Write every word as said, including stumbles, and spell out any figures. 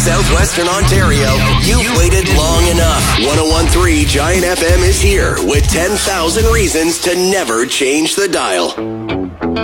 southwestern Ontario, you've waited long enough. one oh one point three Giant F M is here with ten thousand reasons to never change the dial.